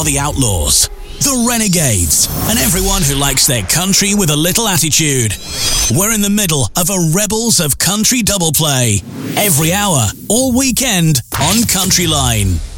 are the Outlaws, the Renegades, and everyone who likes their country with a little attitude. We're in the middle of a Rebels of Country double play. Every hour, all weekend, on Country Line.